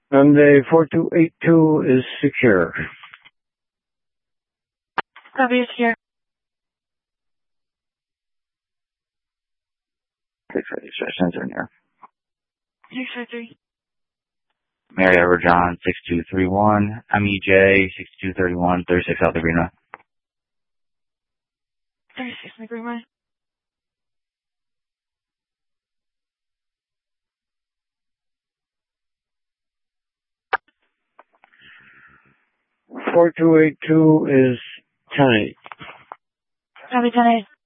Monday 4282 is secure. Copy, secure. 653, sensor in here. 653. Mary Edward John 6231, MEJ 6231, 36 South Greenway. 36 in the Greenway. Four two eight two is 10-8. Copy, 10-8.